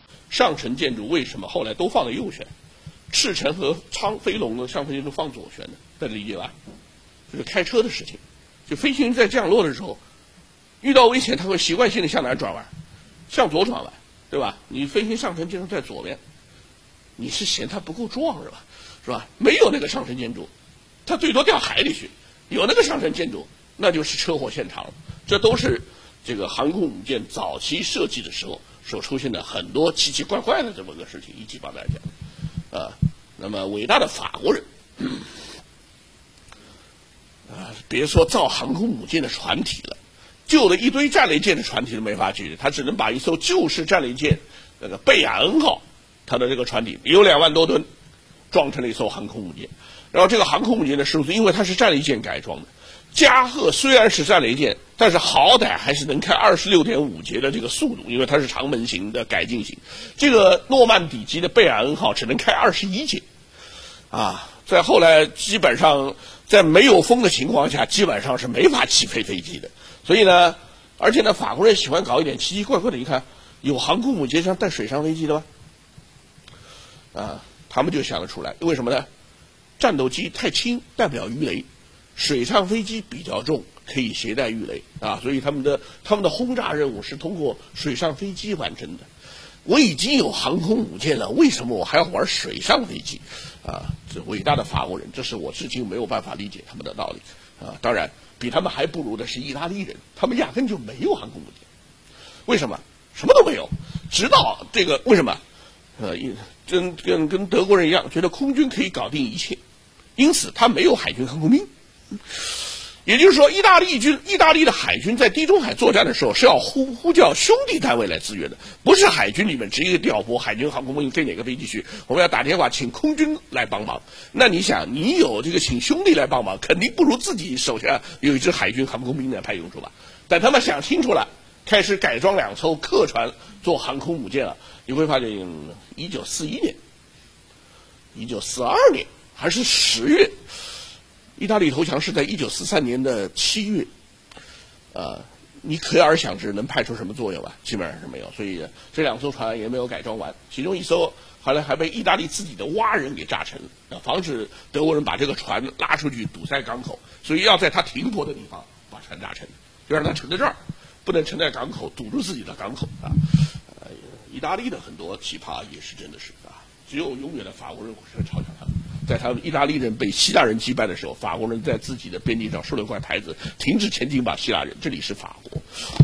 上层建筑为什么后来都放在右舷，赤城和飞龙的上层建筑放左舷的？大家理解吧？就是开车的事情，就飞行员在降落的时候，遇到危险他会习惯性的向哪转弯？向左转弯，对吧？你飞行上层建筑在左边，你是嫌它不够壮是吧？没有那个上层建筑，它最多掉海里去；有那个上层建筑，那就是车祸现场了。这都是这个航空母舰早期设计的时候所出现的很多奇奇怪怪的这么个事情，一起帮大家讲。那么伟大的法国人，别说造航空母舰的船体了，旧的一堆战列舰的船体都没法解决，他只能把一艘旧式战列舰那个贝亚恩号，它的这个船体有2万多吨，装成了一艘航空母舰。然后这个航空母舰的数字，因为它是战列舰改装的，加贺虽然是战列舰，但是好歹还是能开26.5节的这个速度，因为它是长门型的改进型。这个诺曼底级的贝尔恩号只能开21节，在后来基本上在没有风的情况下，基本上是没法起飞飞机的。所以呢，而且呢，法国人喜欢搞一点奇奇怪怪的。你看，有航空母舰上带水上飞机的吗？他们就想得出来，为什么呢？战斗机太轻，带不了鱼雷。水上飞机比较重，可以携带鱼雷所以他们的轰炸任务是通过水上飞机完成的。我已经有航空母舰了，为什么我还要玩水上飞机？这伟大的法国人，这是我至今没有办法理解他们的道理当然，比他们还不如的是意大利人，他们压根就没有航空母舰。为什么？什么都没有。直到这个为什么？跟德国人一样，觉得空军可以搞定一切，因此他没有海军航空兵。也就是说，意大利的海军在地中海作战的时候是要呼叫兄弟单位来支援的，不是海军里面直接调拨海军航空兵飞哪个飞机去，我们要打电话请空军来帮忙。那你想，你有这个请兄弟来帮忙，肯定不如自己手下有一支海军航空兵来派用处吧？但他们想清楚了，开始改装2艘客船做航空母舰了。你会发现，1941年、1942年还是10月。意大利投降是在1943年的7月，你可而想知能派出什么作用吧？基本上是没有，所以这2艘船也没有改装完，其中一艘后来还被意大利自己的蛙人给炸沉了，防止德国人把这个船拉出去堵塞港口，所以要在它停泊的地方把船炸沉，就让它沉在这儿，不能沉在港口，堵住自己的港口意大利的很多奇葩也是真的是只有永远的法国人会嘲笑他们。在他们意大利人被希腊人击败的时候，法国人在自己的边境上竖了块牌子，停止前进吧，希腊人，这里是法国。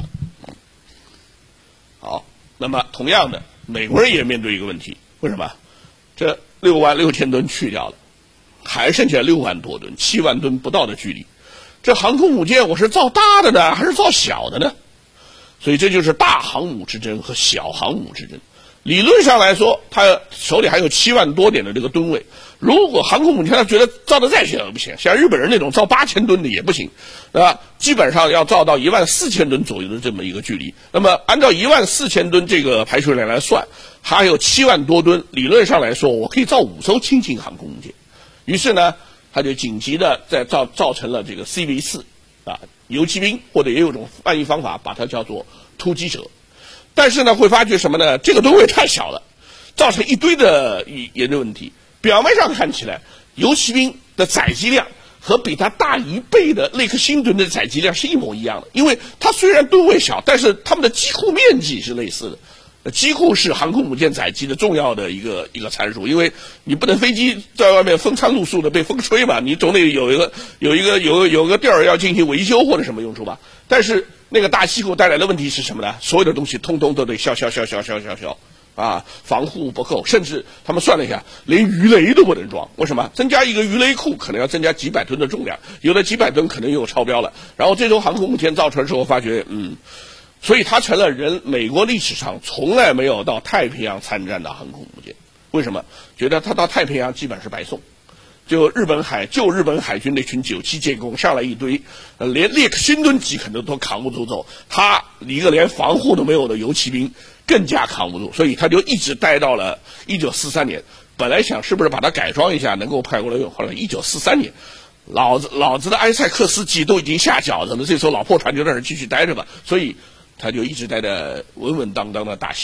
好，那么同样的，美国人也面对一个问题，为什么？这6万6千吨去掉了，还剩下6万多吨，7万吨不到的距离。这航空母舰我是造大的呢，还是造小的呢？所以这就是大航母之争和小航母之争。理论上来说，他手里还有7万多点的这个吨位。如果航空母舰他觉得造的再小也不行，像日本人那种造8000吨的也不行，基本上要造到14000吨左右的这么一个距离。那么按照14000吨这个排水量来算，还有7万多吨，理论上来说，我可以造5艘轻型航空母舰。于是呢，他就紧急的再造成了这个 CV4游骑兵，或者也有种翻译方法把它叫做突击者。但是呢，会发觉什么呢？这个吨位太小了，造成一堆的研究问题。表面上看起来，游骑兵的载机量和比它大1倍的雷克星顿的载机量是一模一样的，因为它虽然吨位小，但是它们的机库面积是类似的。机库是航空母舰载机的重要的一个参数，因为你不能飞机在外面风餐露宿的被风吹嘛，你总得有个地儿要进行维修或者什么用处吧。但是那个大机库带来的问题是什么呢？所有的东西通通都得消防护不够，甚至他们算了一下，连鱼雷都不能装。为什么？增加一个鱼雷库可能要增加几百吨的重量，有的几百吨可能又超标了。然后这艘航空母舰造出来之后，发觉所以它成了美国历史上从来没有到太平洋参战的航空母舰。为什么？觉得它到太平洋基本是白送。就日本海军那群97舰攻上来一堆，连列克星顿级可能都扛不住走，他一个连防护都没有的游骑兵更加扛不住，所以他就一直待到了1943年。本来想是不是把它改装一下能够派过来用，后来1943年，老子的埃塞克斯级都已经下饺子了，这艘老破船就在这继续待着吧，所以他就一直待在稳稳当当的大西洋。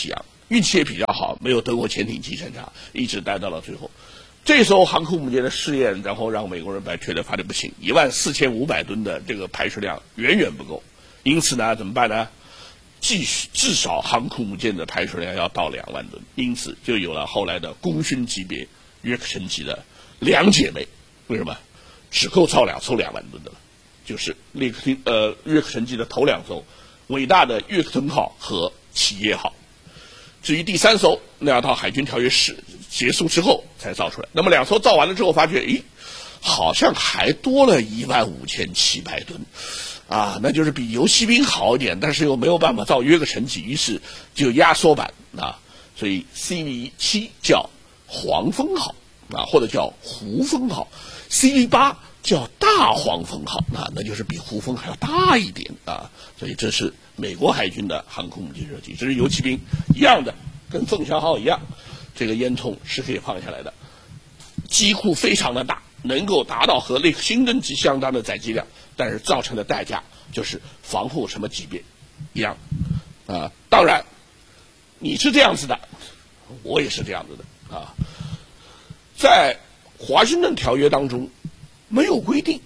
运气也比较好，没有德国潜艇击沉它，一直待到了最后。这时候航空母舰的试验，然后让美国人觉得发现不行，14500吨的这个排水量远远不够，因此呢，怎么办呢？至少航空母舰的排水量要到2万吨，因此就有了后来的功勋级别约克城级的两姐妹。为什么？只够造2艘2万吨的了，就是约克城级的头2艘，伟大的约克登号和企业号。至于第3艘，那要到海军条约结束之后才造出来。那么2艘造完了之后，发觉，好像还多了15700吨，啊，那就是比游骑兵好一点，但是又没有办法造约克城级，于是就压缩版啊，所以 CV7 叫黄蜂号啊，或者叫胡蜂号 ，CV8 叫大黄蜂号啊，那就是比胡蜂还要大一点啊，所以这是美国海军的航空母舰设计，这是游骑兵一样的，跟凤翔号一样，这个烟囱是可以放下来的，机库非常的大，能够达到和雷克星登级相当的载机量，但是造成的代价就是防护什么级别一样啊。当然，你是这样子的，我也是这样子的啊。在华盛顿条约当中没有规定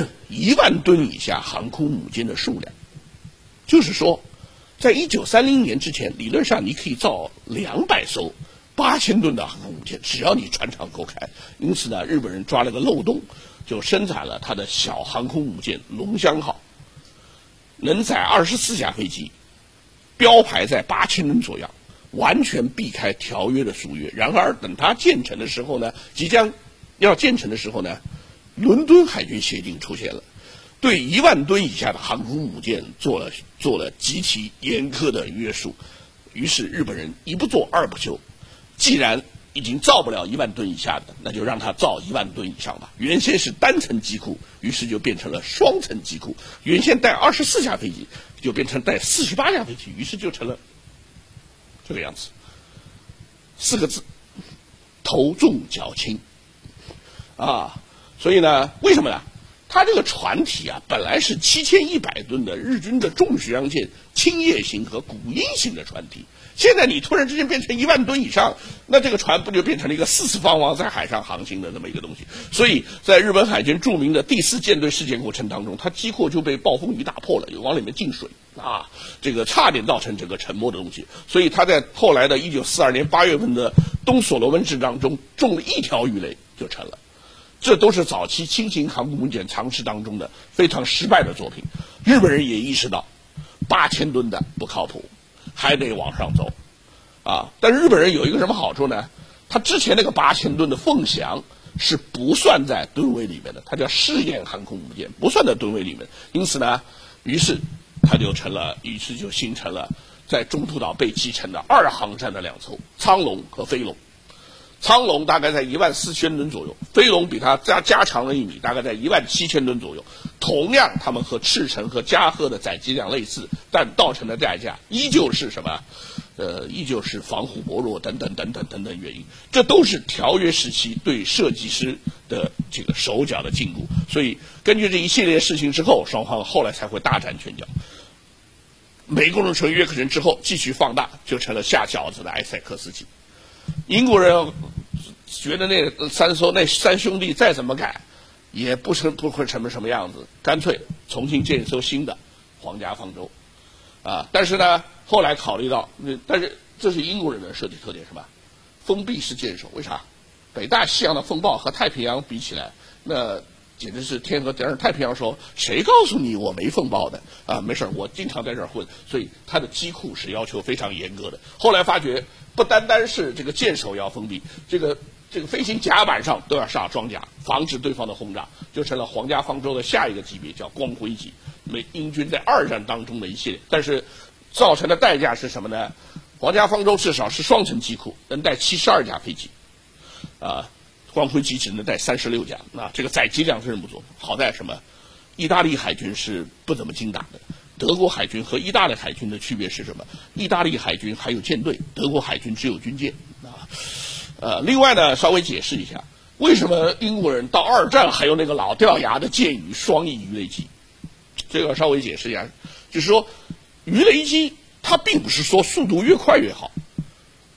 1万吨以下航空母舰的数量，就是说，在1930年之前，理论上你可以造200艘8000吨的航空母舰，只要你船厂够开。因此呢，日本人抓了个漏洞，就生产了他的小航空母舰龙香号，能载24架飞机，标排在8000吨左右，完全避开条约的俗约。然而，等它建成的时候呢，即将要建成的时候呢，伦敦海军协定出现了，对1万吨以下的航空母舰做了极其严苛的约束。于是日本人一不做二不休，既然已经造不了1万吨以下的，那就让它造1万吨以上吧。原先是单层机库，于是就变成了双层机库。原先带24架飞机，就变成带48架飞机，于是就成了这个样子。4个字：头重脚轻啊！所以呢，为什么呢？它这个船体啊，本来是7100吨的日军的重巡洋舰青叶型和古鹰型的船体，现在你突然之间变成1万吨以上，那这个船不就变成了一个4四方方在海上航行的这么一个东西？所以在日本海军著名的第4舰队事件过程当中，它机库就被暴风雨打破了，往里面进水啊，这个差点造成整个沉没的东西。所以他在后来的1942年8月份的东所罗门制当中中了1条鱼雷就成了。这都是早期轻型航空母舰尝试当中的非常失败的作品。日本人也意识到8000吨的不靠谱，还得往上走啊。但日本人有一个什么好处呢？他之前那个8000吨的凤翔是不算在吨位里面的，它叫试验航空母舰，不算在吨位里面。因此呢，于是就形成了在中途岛被击沉的2航站的2艘苍龙和飞龙。苍龙大概在14000吨左右，飞龙比它加长了1米，大概在17000吨左右。同样，它们和赤城和加贺的载机量类似，但造成的代价依旧是什么？依旧是防护薄弱等等原因。这都是条约时期对设计师的这个手脚的禁锢。所以，根据这一系列事情之后，双方后来才会大展拳脚。美国人成约克城之后，继续放大，就成了下饺子的埃塞克斯级。英国人觉得那三兄弟再怎么改，也不会成什么样子，干脆重新建一艘新的皇家方舟，啊！但是呢，后来考虑到，但是这是英国人的设计特点是吧？封闭式舰首，为啥？北大西洋的风暴和太平洋比起来，那简直是天和地。太平洋说，谁告诉你我没风暴的啊？没事，我经常在这儿混，所以它的机库是要求非常严格的。后来发觉，不单单是这个舰首要封闭，这个飞行甲板上都要上装甲，防止对方的轰炸，就成了皇家方舟的下一个级别，叫光辉级。英军在2战当中的一系列，但是造成的代价是什么呢？皇家方舟至少是双层机库，能带72架飞机，啊。光辉级只能带36架，那这个载机量真不错。好在什么？意大利海军是不怎么精打的。德国海军和意大利海军的区别是什么？意大利海军还有舰队，德国海军只有军舰啊。另外呢，稍微解释一下，为什么英国人到2战还有那个老掉牙的舰鱼双翼鱼雷机？这个稍微解释一下，就是说鱼雷机它并不是说速度越快越好，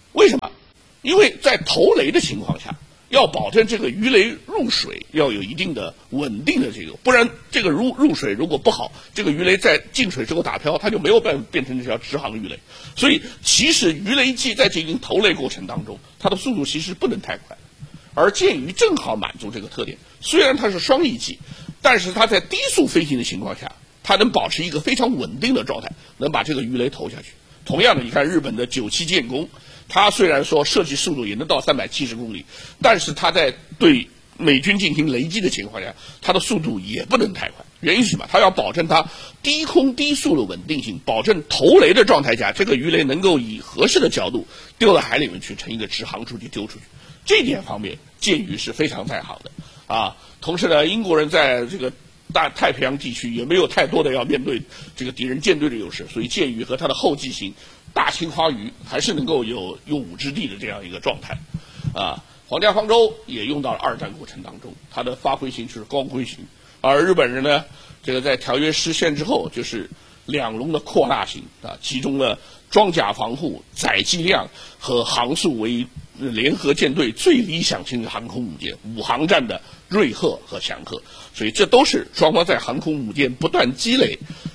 为什么？因为在投雷的情况下，要保证这个鱼雷入水要有一定的稳定的这个，不然这个入水如果不好，这个鱼雷在进水之后打漂，它就没有变成这条直航鱼雷。所以其实鱼雷机在进行投雷过程当中，它的速度其实不能太快，而剑鱼正好满足这个特点。虽然它是双翼机，但是它在低速飞行的情况下，它能保持一个非常稳定的状态，能把这个鱼雷投下去。同样的，你看日本的97舰攻，它虽然说设计速度也能到370公里，但是它在对美军进行雷击的情况下，它的速度也不能太快。原因是什么？它要保证它低空低速的稳定性，保证投雷的状态下，这个鱼雷能够以合适的角度丢到海里面去，成一个直航出去丢出去。这点方面，剑鱼是非常在行的啊。同时呢，英国人在这个大太平洋地区也没有太多的要面对这个敌人舰队的优势，所以剑鱼和它的后继型大青花鱼还是能够有用武之地的这样一个状态啊。皇家方舟也用到了二战过程当中，它的发挥型是光辉型，而日本人呢，这个在条约实现之后，就是两龙的扩大型啊，集中了装甲防护、载机量和航速为联合舰队最理想型的航空母舰，5航战的瑞鹤和翔鹤，所以这都是双方在航空母舰不断积累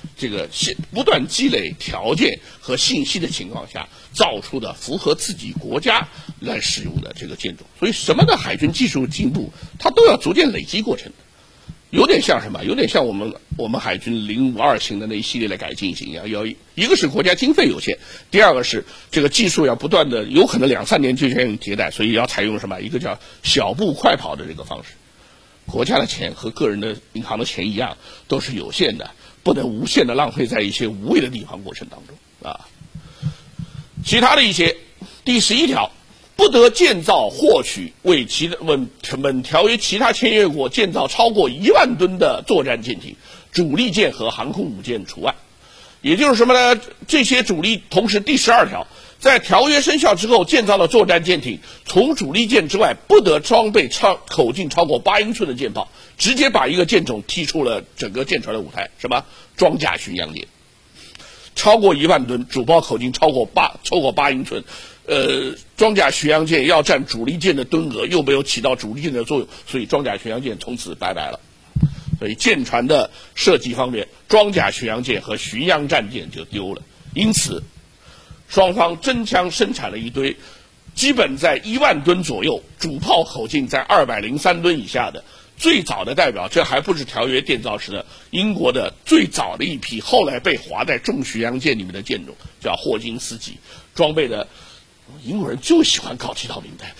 条件和信息的情况下造出的符合自己国家来使用的这个舰种。所以什么的海军技术进步，它都要逐渐累积过程的。有点像什么？有点像我们海军052型的那一系列的改进型一样，一个是国家经费有限，第二个是这个技术要不断的，有可能2-3年就这样迭代，所以要采用什么？一个叫小步快跑的这个方式。国家的钱和个人的银行的钱一样，都是有限的，不能无限的浪费在一些无谓的地方过程当中啊。其他的一些，第11条。不得建造获取为本条约其他签约国建造超过1万吨的作战舰艇、主力舰和航空母舰除外。也就是什么呢？这些主力，同时第12条，在条约生效之后建造的作战舰艇，从主力舰之外不得装备口径超过8英寸的舰炮，直接把一个舰种踢出了整个舰船的舞台。什么？装甲巡洋舰，超过1万吨，主炮口径超过8英寸。装甲巡洋舰要占主力舰的吨额，又没有起到主力舰的作用，所以装甲巡洋舰从此拜拜了。所以舰船的设计方面，装甲巡洋舰和巡洋战舰就丢了。因此，双方争相生产了一堆基本在1万吨左右，主炮口径在203吨以下的。最早的代表，这还不是条约建造时的英国的最早的一批，后来被划在重巡洋舰里面的舰种，叫霍金斯级，装备的。英国人就喜欢搞这套名单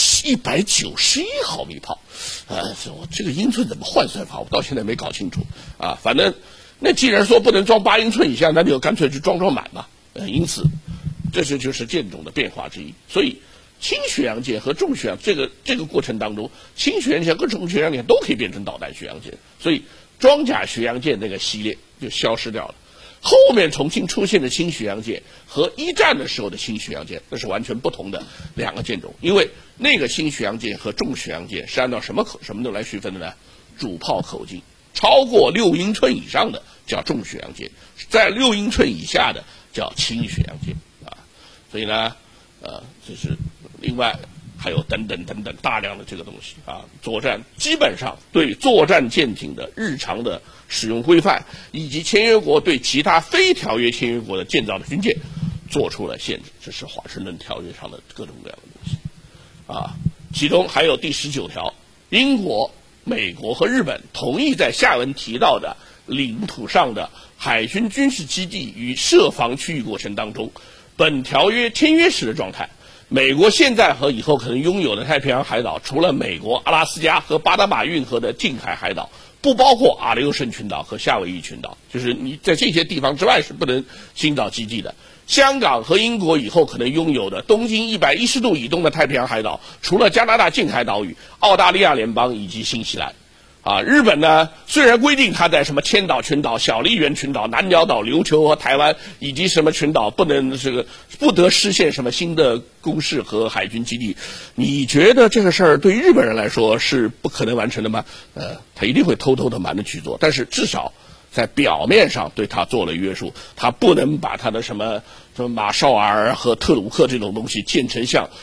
，191毫米炮，这个英寸怎么换算法，我到现在没搞清楚啊。反正那既然说不能装8英寸以下，那就干脆去装满嘛。因此，这就是舰种的变化之一。所以，轻巡洋舰和重巡洋这个过程当中，轻巡洋舰和重巡洋舰都可以变成导弹巡洋舰，所以装甲巡洋舰那个系列就消失掉了。后面重新出现的轻巡洋舰和一战的时候的轻巡洋舰，那是完全不同的两个舰种。因为那个轻巡洋舰和重巡洋舰是按照什么都来区分的呢？主炮口径超过6英寸以上的叫重巡洋舰，在6英寸以下的叫轻巡洋舰啊。所以呢，就是另外还有等等大量的这个东西啊。作战基本上对作战舰艇的日常的使用规范，以及签约国对其他非条约签约国的建造的军舰做出了限制，这是华盛顿条约上的各种各样的东西啊。其中还有第19条，英国、美国和日本同意在下文提到的领土上的海军军事基地与设防区域过程当中，本条约签约时的状态，美国现在和以后可能拥有的太平洋海岛，除了美国阿拉斯加和巴拿马运河的近海海岛，不包括阿留申群岛和夏威夷群岛，就是你在这些地方之外是不能新造基地的。香港和英国以后可能拥有的东经110度以东的太平洋海岛，除了加拿大近海岛屿、澳大利亚联邦以及新西兰。啊，日本呢，虽然规定它在什么千岛群岛、小笠原群岛、南鸟岛、琉球和台湾以及什么群岛不得实现什么新的工事和海军基地，你觉得这个事儿对日本人来说是不可能完成的吗？他一定会偷偷的瞒着去做，但是至少在表面上对他做了约束，他不能把他的什么马绍尔和特鲁克这种东西建成像